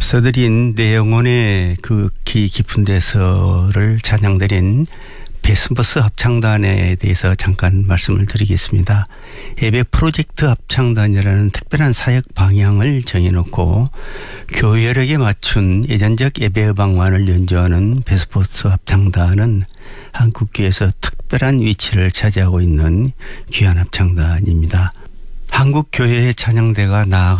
앞서드린 내 영혼의 그 깊은 데서를 찬양드린 베스버스 합창단에 대해서 잠깐 말씀을 드리겠습니다. 예배 프로젝트 합창단이라는 특별한 사역 방향을 정해놓고 교회력에 맞춘 예전적 예배 음악만을 연주하는 베스버스 합창단은 한국교회에서 특별한 위치를 차지하고 있는 귀한 합창단입니다. 한국교회의 찬양대가 나아가